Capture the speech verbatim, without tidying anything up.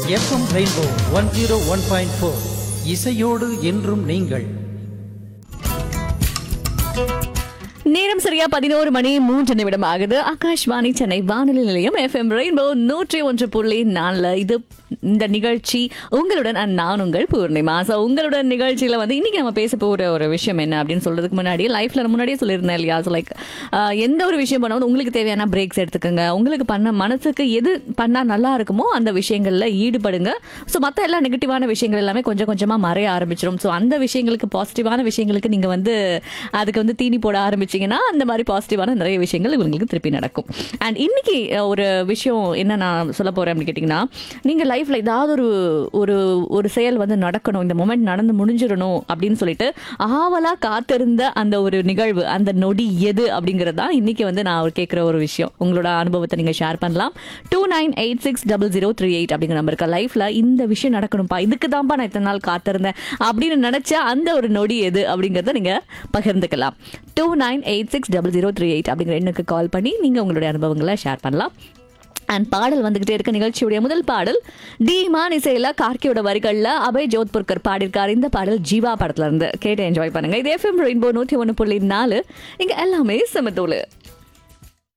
FM rainbow one zero one point four இசையோடு என்றும் நீங்கள். நேரம் சரியா பதினோரு மணி மூன்று நிமிடம் ஆகுது. ஆகாஷ்வாணி சென்னை வானொலி நிலையம் எஃப்எம் ரெயின்போ நூற்றி ஒன்று புள்ளி நாலுல இது இந்த நிகழ்ச்சி உங்களுடன் நான் உங்கள் பூர்ணிமா. ஸோ உங்களுடன் நிகழ்ச்சியில் வந்து இன்னைக்கு நம்ம பேச போகிற ஒரு விஷயம் என்ன அப்படின்னு சொல்றதுக்கு முன்னாடி லைஃப்ல முன்னாடியே சொல்லியிருந்தேன் இல்லையா. ஸோ லைக் எந்த ஒரு விஷயம் பண்ணாலும் உங்களுக்கு தேவையான பிரேக்ஸ் எடுத்துக்கோங்க. உங்களுக்கு பண்ண மனசுக்கு எது பண்ணால் நல்லா இருக்குமோ அந்த விஷயங்கள்ல ஈடுபடுங்க. ஸோ மற்ற எல்லா நெகட்டிவான விஷயங்கள் எல்லாமே கொஞ்சம் கொஞ்சமாக மறைய ஆரம்பிச்சிடும். ஸோ அந்த விஷயங்களுக்கு பாசிட்டிவான விஷயங்களுக்கு நீங்கள் வந்து அதுக்கு வந்து தீனி போட ஆரம்பிச்சிங்கன்னா அந்த மாதிரி பாசிட்டிவான நிறைய விஷயங்கள் உங்களுக்கு திருப்பி நடக்கும். அண்ட் இன்னைக்கு ஒரு விஷயம் என்ன நான் சொல்ல போகிறேன் அப்படின்னு கேட்டிங்கன்னா, நீங்கள் லைஃப்பில் ஏதாவது ஒரு ஒரு ஒரு செயல் வந்து நடக்கணும், இந்த மொமெண்ட் நடந்து முடிஞ்சிடணும் அப்படின்னு சொல்லிட்டு ஆவலாக காத்திருந்த அந்த ஒரு நிகழ்வு, அந்த நொடி எது அப்படிங்கிறது தான் இன்னைக்கு வந்து நான் கேட்குற ஒரு விஷயம். உங்களோட அனுபவத்தை நீங்கள் ஷேர் பண்ணலாம். Two nine eight six double zero three eight அப்படிங்கிற நம்பருக்கு லைஃப்பில் இந்த விஷயம் நடக்கணும்ப்பா, இதுக்கு தான்ப்பா நான் இத்தனை நாள் காத்திருந்தேன் அப்படின்னு நினச்சா அந்த ஒரு நொடி எது அப்படிங்கிறத நீங்கள் பகிர்ந்துக்கலாம். Two nine eight six double zero three eight அப்படிங்கிற எண்ணுக்கு கால் பண்ணி நீங்கள் உங்களுடைய அனுபவங்களை ஷேர் பண்ணலாம். அண்ட் பாடல் வந்துகிட்டே இருக்க நிகழ்ச்சியுடைய முதல் பாடல் டி இமான் இசையில கார்கியோட வரிகள்ல அபய் ஜோத்புர்கர் பாடியிருக்காரு. இந்த பாடல் ஜீவா படத்துல இருந்து கேட்டு என்ஜாய் பண்ணுங்க. இது எஃப்எம் ரெயின்போ நூற்றி ஒன்று புள்ளி நாலு. இங்க எல்லாமே சமத்தூளு.